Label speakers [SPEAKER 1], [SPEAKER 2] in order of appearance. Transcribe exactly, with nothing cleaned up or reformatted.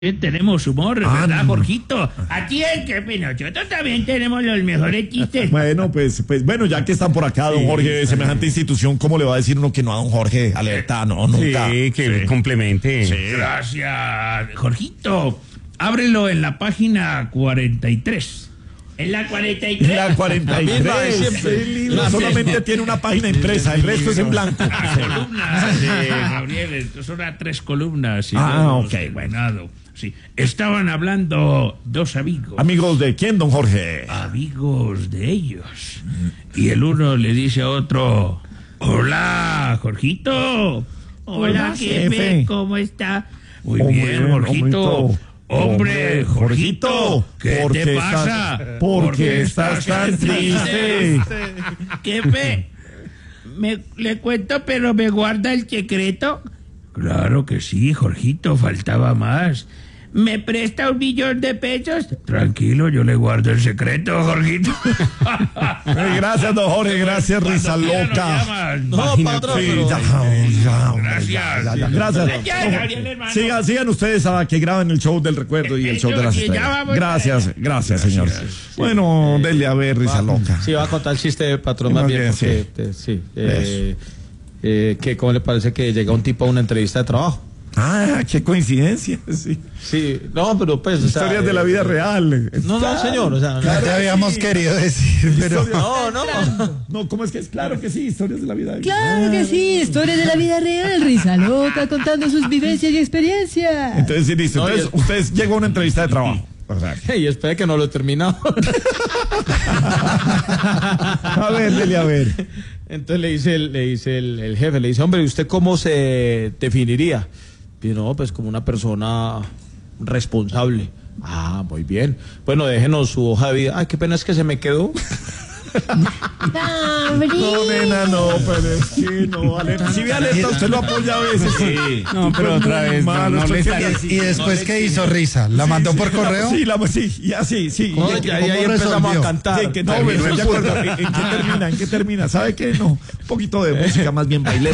[SPEAKER 1] Tenemos humor,
[SPEAKER 2] Ah,
[SPEAKER 1] ¿verdad,
[SPEAKER 2] no.
[SPEAKER 1] Jorgito? A ti es que pues, nosotros también tenemos los mejores chistes.
[SPEAKER 2] Bueno, pues, pues, bueno, ya que están por acá, don Jorge, semejante institución, ¿cómo le va a decir uno que no a don Jorge? Alerta, no, nunca.
[SPEAKER 3] Sí, que complemente.
[SPEAKER 2] Sí.
[SPEAKER 1] Gracias, Jorgito. Ábrelo en la página cuarenta y tres. ¿En la cuarenta y tres?
[SPEAKER 2] La cuarenta y tres. El libro solamente tiene una página impresa, el resto es en blanco.
[SPEAKER 1] Las columnas, eh, Gabriel, estos son las tres columnas. Y
[SPEAKER 2] Ah,
[SPEAKER 1] dos,
[SPEAKER 2] ok.
[SPEAKER 1] Bueno, sí. Estaban hablando dos amigos.
[SPEAKER 2] Amigos de quién, don Jorge.
[SPEAKER 1] Amigos de ellos. Y el uno le dice a otro: hola, Jorgito. Hola,
[SPEAKER 2] Hola,
[SPEAKER 1] jefe,
[SPEAKER 2] jefe.
[SPEAKER 1] ¿cómo está? Muy
[SPEAKER 2] Hombre,
[SPEAKER 1] bien, Jorgito.
[SPEAKER 2] hombrito.
[SPEAKER 1] Hombre, Jorgito, ¿qué
[SPEAKER 2] ¿por
[SPEAKER 1] te
[SPEAKER 2] qué
[SPEAKER 1] pasa?
[SPEAKER 2] estás- ¿Por qué estás tan triste?
[SPEAKER 1] Jefe, me, le cuento, pero me guarda el secreto. Claro que sí, Jorgito, faltaba más. ¿Me presta un millón de pesos? Tranquilo, yo le guardo el secreto, Jorgito.
[SPEAKER 2] Eh, Gracias, don Jorge, gracias, risa
[SPEAKER 1] Cuando quiera
[SPEAKER 2] loca.
[SPEAKER 1] nos llaman.
[SPEAKER 4] No, patrón,
[SPEAKER 2] Sí,
[SPEAKER 4] pero-
[SPEAKER 2] ya, ya, hombre,
[SPEAKER 1] Gracias.
[SPEAKER 2] ya, ya, Gracias.
[SPEAKER 1] Ya,
[SPEAKER 2] Don-
[SPEAKER 1] Gabriel, hermano.
[SPEAKER 2] Sigan, sigan ustedes a que graben el show del recuerdo y el show de las
[SPEAKER 1] Ya
[SPEAKER 2] estrellas.
[SPEAKER 1] vamos
[SPEAKER 2] Gracias,
[SPEAKER 1] para allá.
[SPEAKER 2] gracias, señor. Bueno, denle a ver, risa loca.
[SPEAKER 4] Sí, va a contar el chiste de patrón
[SPEAKER 2] Más
[SPEAKER 4] más bien.
[SPEAKER 2] bien,
[SPEAKER 4] Porque, te- sí. eh, eh, que ¿cómo le parece que llega un tipo a una entrevista de trabajo?
[SPEAKER 2] Ah, qué coincidencia. Sí.
[SPEAKER 4] Sí, no, pero pues. o sea,
[SPEAKER 2] Historias de la
[SPEAKER 4] eh,
[SPEAKER 2] vida real.
[SPEAKER 4] No, no, señor, o sea,
[SPEAKER 2] Claro
[SPEAKER 5] te
[SPEAKER 2] que
[SPEAKER 5] habíamos
[SPEAKER 2] sí.
[SPEAKER 5] querido decir, pero
[SPEAKER 2] Historias-
[SPEAKER 4] no, no.
[SPEAKER 2] No, ¿cómo es que es? Claro que sí, historias de la vida.
[SPEAKER 6] Claro que sí, historias de la vida real, risa loca, contando sus vivencias y experiencias.
[SPEAKER 2] Entonces, sí, listo.
[SPEAKER 4] No,
[SPEAKER 2] Entonces,
[SPEAKER 4] y-
[SPEAKER 2] ustedes llegan a una entrevista de trabajo. O sea,
[SPEAKER 4] Y espera que no lo he terminado.
[SPEAKER 2] a ver, dele a ver.
[SPEAKER 4] Entonces le dice, el, le dice el, el jefe, le dice, hombre, ¿y usted cómo se definiría? Y no, pues como una persona responsable. Ah, muy bien. Bueno, déjenos su hoja de vida. Ay, qué pena es que se me quedó.
[SPEAKER 2] No, nena, no, pero es que no, alerta. Si ve alerta, usted lo apoya a veces. Sí.
[SPEAKER 3] No, pero otra vez, no, no le está
[SPEAKER 5] y, y después qué hizo risa, la mandó por correo.
[SPEAKER 2] Sí, la, sí, ya sí, sí.
[SPEAKER 4] No,
[SPEAKER 2] Y-
[SPEAKER 4] ya,
[SPEAKER 2] ¿cómo
[SPEAKER 4] ya ahí empezamos
[SPEAKER 5] resolvió?
[SPEAKER 4] a cantar.
[SPEAKER 2] Sí, que no,
[SPEAKER 4] Terminó
[SPEAKER 2] pero
[SPEAKER 4] el
[SPEAKER 2] ya
[SPEAKER 4] curso.
[SPEAKER 2] acuerdo, ¿en, en qué termina? ¿En qué termina? ¿Sabe qué? No, un poquito de música más bien bailemos.